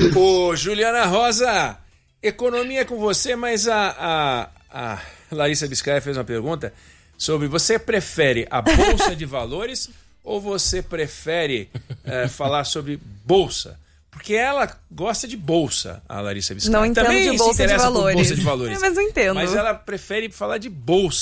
Ô, Juliana Rosa, economia é com você, mas a Larissa Biscaia fez uma pergunta sobre você prefere a Bolsa de Valores ou você prefere falar sobre Bolsa? Porque ela gosta de bolsa, a Larissa Biscaia. Não entendo também de bolsa se interessa de valores. por bolsa de valores. Mas não entendo. Mas ela prefere falar de bolsa.